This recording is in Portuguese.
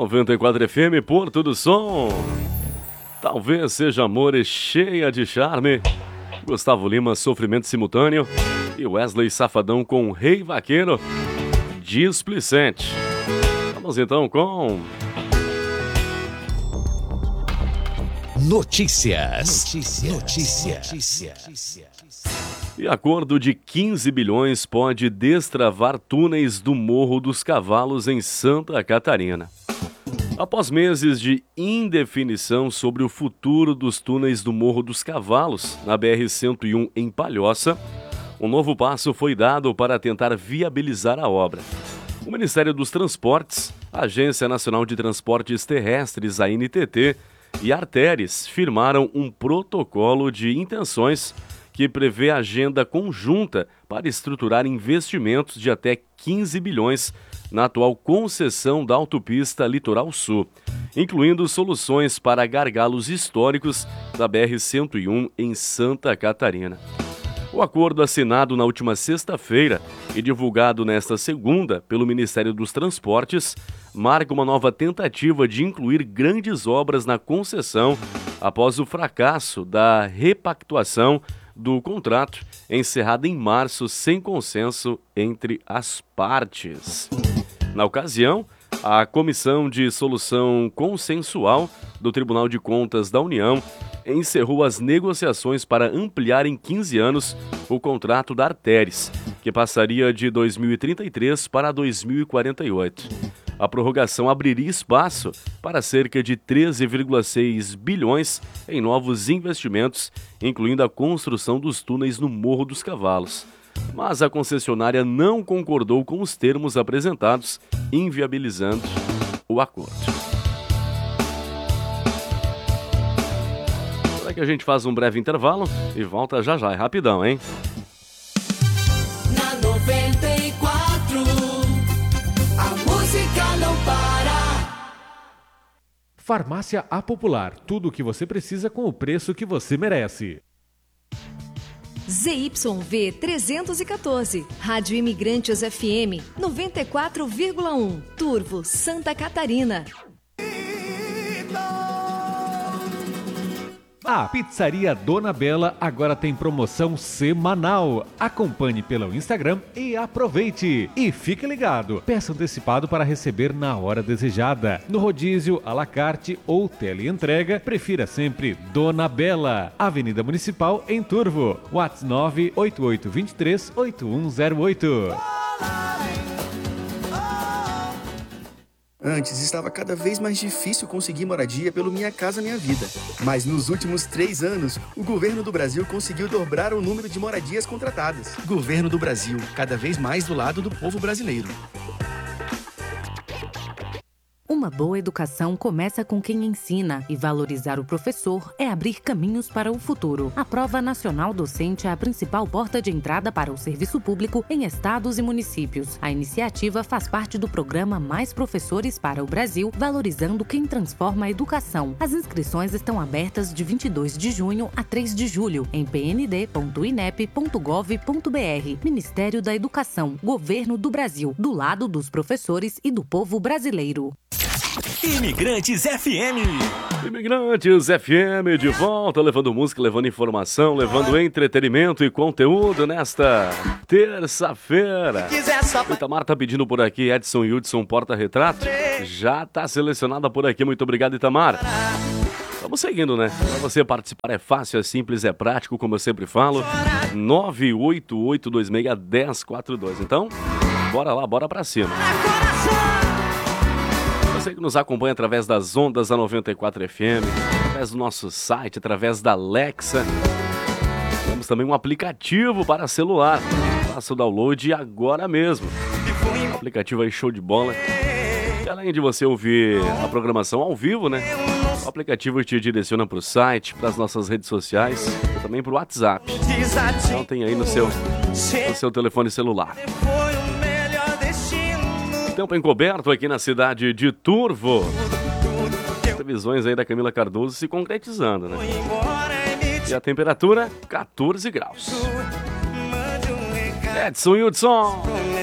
94 FM, Porto do Som. Talvez seja amor cheia de charme. Gustavo Lima, Sofrimento Simultâneo. E Wesley Safadão com Rei Vaqueiro, Displicente. Vamos então com... Notícias. E acordo de 15 bilhões pode destravar túneis do Morro dos Cavalos em Santa Catarina. Após meses de indefinição sobre o futuro dos túneis do Morro dos Cavalos, na BR-101 em Palhoça, um novo passo foi dado para tentar viabilizar a obra. O Ministério dos Transportes, a Agência Nacional de Transportes Terrestres, a ANTT, e a Arteres firmaram um protocolo de intenções que prevê agenda conjunta para estruturar investimentos de até 15 bilhões na atual concessão da autopista Litoral Sul, incluindo soluções para gargalos históricos da BR-101 em Santa Catarina. O acordo assinado na última sexta-feira e divulgado nesta segunda pelo Ministério dos Transportes marca uma nova tentativa de incluir grandes obras na concessão após o fracasso da repactuação do contrato, encerrado em março sem consenso entre as partes. Na ocasião, a Comissão de Solução Consensual do Tribunal de Contas da União encerrou as negociações para ampliar em 15 anos o contrato da Arteres, que passaria de 2033 para 2048. A prorrogação abriria espaço para cerca de 13,6 bilhões em novos investimentos, incluindo a construção dos túneis no Morro dos Cavalos. Mas a concessionária não concordou com os termos apresentados, inviabilizando o acordo. Será que a gente faz um breve intervalo e volta já já? É rapidão, hein? Na 94, a música não para. Farmácia A Popular, tudo o que você precisa com o preço que você merece. ZYV 314, Rádio Imigrantes FM 94,1, Turvo, Santa Catarina. A Pizzaria Dona Bela agora tem promoção semanal. Acompanhe pelo Instagram e aproveite. E fique ligado, peça antecipado para receber na hora desejada. No rodízio, à la carte ou teleentrega, prefira sempre Dona Bela. Avenida Municipal em Turvo. WhatsApp 988238108. Antes estava cada vez mais difícil conseguir moradia pelo Minha Casa Minha Vida. Mas nos últimos 3 anos, o governo do Brasil conseguiu dobrar o número de moradias contratadas. Governo do Brasil, cada vez mais do lado do povo brasileiro. Uma boa educação começa com quem ensina e valorizar o professor é abrir caminhos para o futuro. A Prova Nacional Docente é a principal porta de entrada para o serviço público em estados e municípios. A iniciativa faz parte do programa Mais Professores para o Brasil, valorizando quem transforma a educação. As inscrições estão abertas de 22 de junho a 3 de julho em pnd.inep.gov.br. Ministério da Educação, Governo do Brasil, do lado dos professores e do povo brasileiro. Imigrantes FM. Imigrantes FM de volta, levando música, levando informação, levando entretenimento e conteúdo nesta terça-feira. O Itamar tá pedindo por aqui, Edson Hudson Porta-Retrato. Já tá selecionada por aqui, muito obrigado, Itamar. Vamos seguindo, né? Pra você participar é fácil, é simples, é prático, como eu sempre falo. 988261042. Então, bora lá, bora pra cima. Você que nos acompanha através das ondas da 94 FM, através do nosso site, através da Alexa. Temos também um aplicativo para celular. Faça o download agora mesmo. O aplicativo aí show de bola. E além de você ouvir a programação ao vivo, né? O aplicativo te direciona para o site, para as nossas redes sociais e também para o WhatsApp. Então tem aí no seu telefone celular. Tempo encoberto aqui na cidade de Turvo. Previsões aí da Camila Cardoso se concretizando, né? E a temperatura, 14 graus. Edson Hudson.